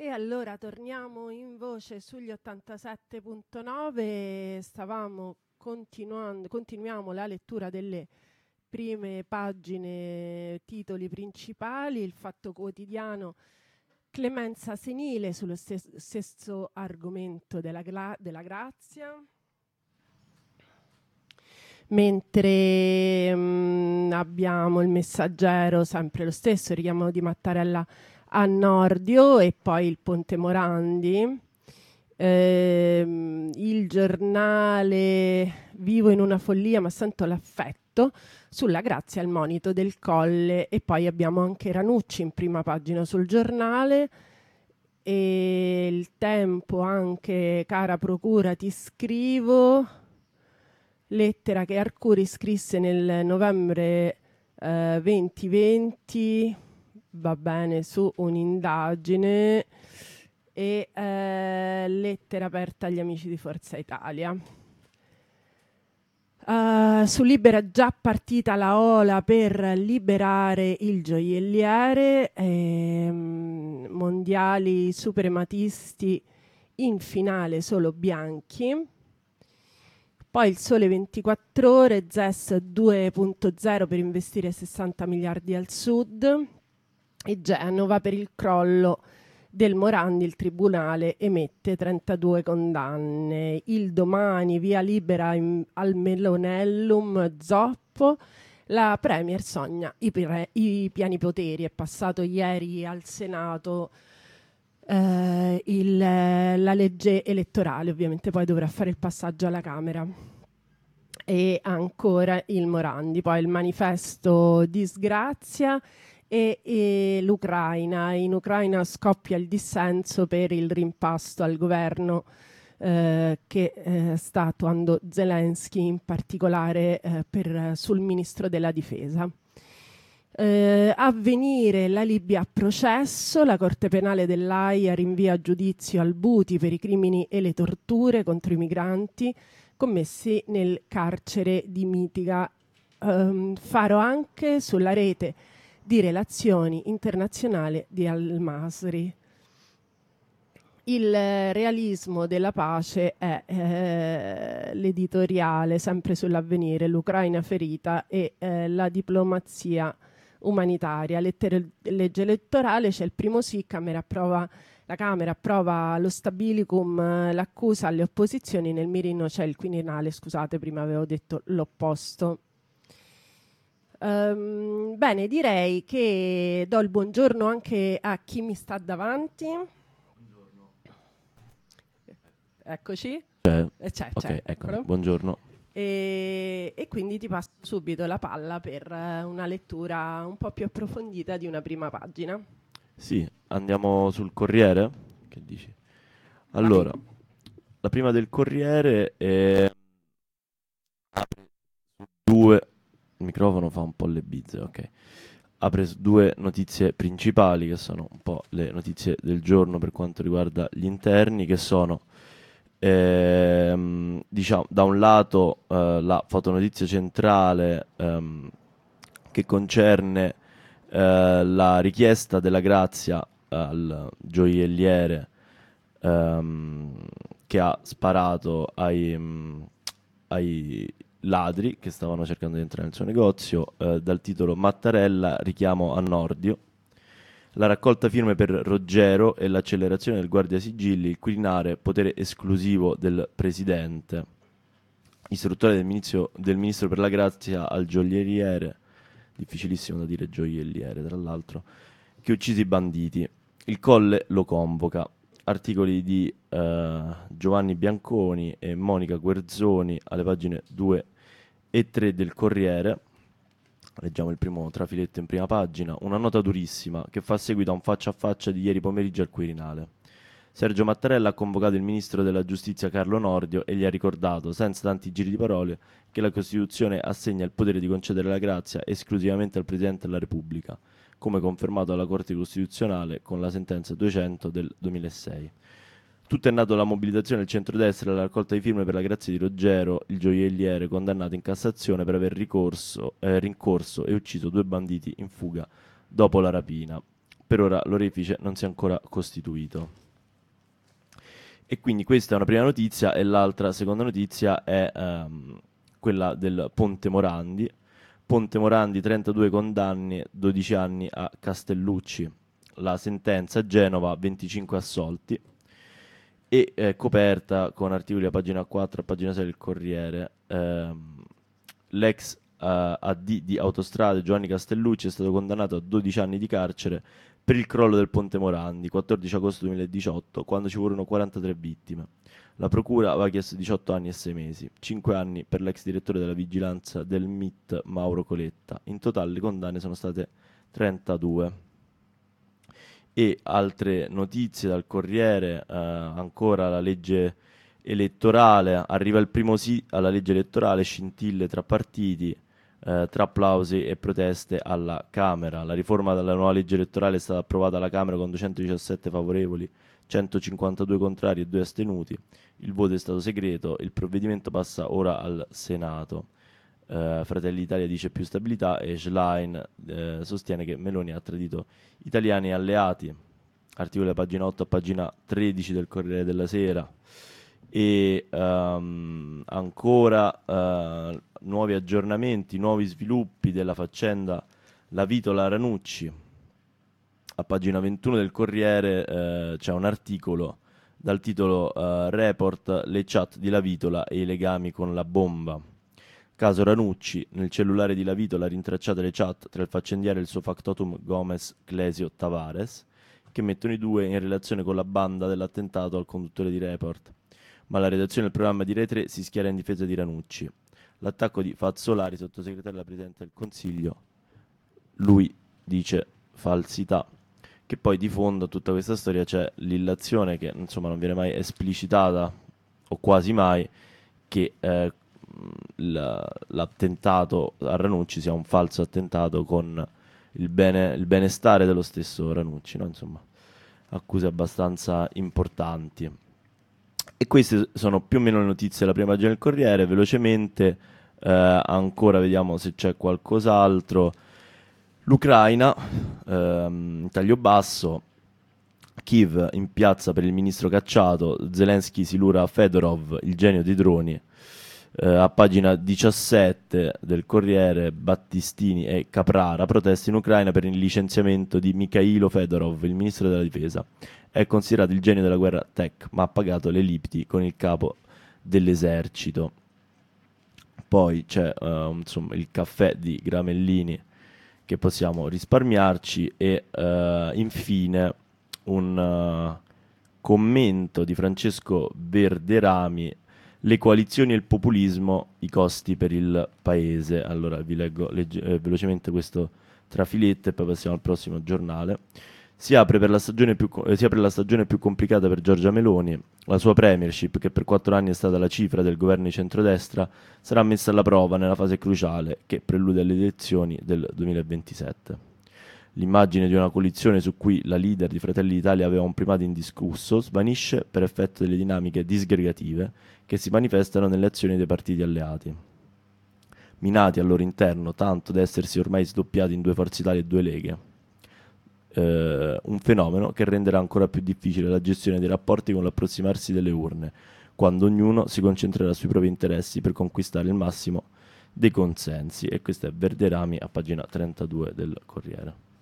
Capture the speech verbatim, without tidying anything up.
E allora torniamo in voce sugli ottantasette punto nove. Stavamo continuando, continuiamo la lettura delle prime pagine, titoli principali, il Fatto Quotidiano, clemenza senile sullo stesso, stesso argomento della, gla- della grazia. Mentre mh, abbiamo il Messaggero, sempre lo stesso, richiamo di Mattarella a Nordio, e poi il Ponte Morandi. Ehm, il Giornale, vivo in una follia ma sento l'affetto, sulla grazia al monito del Colle. E poi abbiamo anche Ranucci in prima pagina sul Giornale. E il Tempo anche, cara procura ti scrivo, lettera che Arcuri scrisse nel novembre eh, duemilaventi, va bene, su un'indagine. E eh, lettera aperta agli amici di Forza Italia. Uh, su Libera già partita la ola per liberare il gioielliere, ehm, mondiali suprematisti in finale solo bianchi. Poi il Sole ventiquattro Ore, Z E S due punto zero per investire sessanta miliardi al sud, e Genova per il crollo del Morandi, il tribunale emette trentadue condanne. Il Domani, via libera in, al Melonellum Zoppo, la Premier sogna i, pre, i piani poteri. È passato ieri al Senato eh, il, la legge elettorale, ovviamente poi dovrà fare il passaggio alla Camera. E ancora il Morandi, poi il Manifesto disgrazia. E, e l'Ucraina, in Ucraina scoppia il dissenso per il rimpasto al governo eh, che eh, sta attuando Zelensky, in particolare eh, per, sul ministro della difesa. Eh, Avvenire, la Libia a processo, la Corte Penale dell'Aia rinvia a giudizio Albuti per i crimini e le torture contro i migranti commessi nel carcere di Mitiga. Um, Faro anche sulla rete di relazioni internazionali di Al-Masri. Il realismo della pace è eh, l'editoriale, sempre sull'Avvenire, l'Ucraina ferita e eh, la diplomazia umanitaria. Lettere, legge elettorale, c'è il primo sì, Camera approva, la Camera approva lo stabilicum, l'accusa alle opposizioni, nel mirino c'è il Quirinale, scusate, prima avevo detto l'opposto. Um, bene, direi che do il buongiorno anche a chi mi sta davanti. Buongiorno. Eccoci. C'è. Eh, c'è, ok, c'è. ecco. Buongiorno. E, e quindi ti passo subito la palla per una lettura un po' più approfondita di una prima pagina. Sì, andiamo sul Corriere. Che dici? Allora, Vai. la prima del Corriere è apre su due. Il microfono fa un po' le bizze, ok. Apre su due notizie principali, che sono un po' le notizie del giorno per quanto riguarda gli interni, che sono ehm, diciamo da un lato eh, la fotonotizia centrale ehm, che concerne eh, la richiesta della grazia al gioielliere ehm, che ha sparato ai, mh, ai ladri che stavano cercando di entrare nel suo negozio, eh, dal titolo Mattarella, richiamo a Nordio. La raccolta firme per Roggero e l'accelerazione del guardiasigilli, il Quirinale, potere esclusivo del presidente. Istruttore del ministro, del ministro per la grazia al gioielliere, difficilissimo da dire gioielliere tra l'altro, che ha ucciso i banditi. Il Colle lo convoca. Articoli di eh, Giovanni Bianconi e Monica Guerzoni alle pagine due e tre del Corriere. Leggiamo il primo trafiletto in prima pagina. Una nota durissima che fa seguito a un faccia a faccia di ieri pomeriggio al Quirinale. Sergio Mattarella ha convocato il ministro della giustizia Carlo Nordio e gli ha ricordato, senza tanti giri di parole, che la Costituzione assegna il potere di concedere la grazia esclusivamente al Presidente della Repubblica, come confermato dalla Corte Costituzionale con la sentenza duecento del duemilasei. Tutto è nato dalla mobilitazione del centrodestra e la raccolta di firme per la grazia di Roggero, il gioielliere condannato in Cassazione per aver ricorso, eh, rincorso e ucciso due banditi in fuga dopo la rapina. per ora l'orefice non si è ancora costituito. E quindi questa è una prima notizia, e l'altra seconda notizia è ehm, quella del Ponte Morandi. Ponte Morandi, trentadue condanne, dodici anni a Castellucci. La sentenza a Genova, venticinque assolti, e è coperta con articoli a pagina quattro, a pagina sei del Corriere. Ehm, l'ex eh, A D di Autostrade Giovanni Castellucci è stato condannato a dodici anni di carcere per il crollo del Ponte Morandi, quattordici agosto duemiladiciotto, quando ci furono quarantatré vittime. La procura aveva chiesto diciotto anni e sei mesi, cinque anni per l'ex direttore della vigilanza del M I T Mauro Coletta. In totale le condanne sono state trentadue. E altre notizie dal Corriere, eh, ancora la legge elettorale, arriva il primo sì alla legge elettorale, scintille tra partiti, eh, tra applausi e proteste alla Camera. La riforma della nuova legge elettorale è stata approvata alla Camera con duecentodiciassette favorevoli, centocinquantadue contrari e due astenuti. Il voto è stato segreto, il provvedimento passa ora al Senato. Uh, Fratelli d'Italia dice più stabilità, e Schlein uh, sostiene che Meloni ha tradito italiani e alleati. Articolo da pagina otto a pagina tredici del Corriere della Sera. E um, ancora uh, nuovi aggiornamenti, nuovi sviluppi della faccenda La Vitola Ranucci. A pagina ventuno del Corriere uh, c'è un articolo dal titolo uh, Report, le chat di La Vitola e i legami con la bomba. Caso Ranucci, nel cellulare di La Vitola rintracciate le chat tra il faccendiere e il suo factotum Gomez Clesio Tavares, che mettono i due in relazione con la banda dell'attentato al conduttore di Report. Ma la redazione del programma di Rai tre si schiera in difesa di Ranucci. L'attacco di Fazzolari, sottosegretario della Presidenza del Consiglio, lui dice falsità. Che poi di fondo a tutta questa storia c'è l'illazione che insomma non viene mai esplicitata, o quasi mai, che eh, l'attentato a Ranucci sia un falso attentato con il, bene, il benestare dello stesso Ranucci, no? Insomma, accuse abbastanza importanti. E queste sono più o meno le notizie della prima pagina del Corriere. Velocemente eh, ancora vediamo se c'è qualcos'altro. L'Ucraina, ehm, taglio basso, Kiev in piazza per il ministro cacciato, Zelensky si lura a Fedorov, il genio dei droni. Uh, a pagina diciassette del Corriere, Battistini e Caprara, proteste in Ucraina per il licenziamento di Mikhailo Fedorov, il ministro della difesa. È considerato il genio della guerra tech, ma ha pagato le liti con il capo dell'esercito. Poi c'è uh, insomma, il caffè di Gramellini che possiamo risparmiarci, e uh, infine un uh, commento di Francesco Verderami: le coalizioni e il populismo, i costi per il paese. Allora vi leggo legge, eh, velocemente questo trafiletto e poi passiamo al prossimo giornale. Si apre, per la stagione più, eh, si apre la stagione più complicata per Giorgia Meloni. La sua premiership, che per quattro anni è stata la cifra del governo di centrodestra, sarà messa alla prova nella fase cruciale che prelude alle elezioni del duemilaventisette. L'immagine di una coalizione su cui la leader di Fratelli d'Italia aveva un primato indiscusso svanisce per effetto delle dinamiche disgregative che si manifestano nelle azioni dei partiti alleati, minati al loro interno tanto da essersi ormai sdoppiati in due Forze Italia e due Leghe. Eh, un fenomeno che renderà ancora più difficile la gestione dei rapporti con l'approssimarsi delle urne, quando ognuno si concentrerà sui propri interessi per conquistare il massimo dei consensi. E questo è Verderami a pagina trentadue del Corriere.